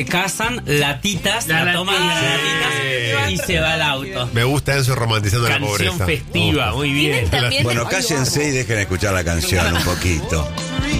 Se casan, latitas, la toman las latitas y se va al auto. Me gusta eso romantizando la Canción pobreza. festiva, muy bien. También- Bueno, Ay, cállense y dejen escuchar la canción un poquito.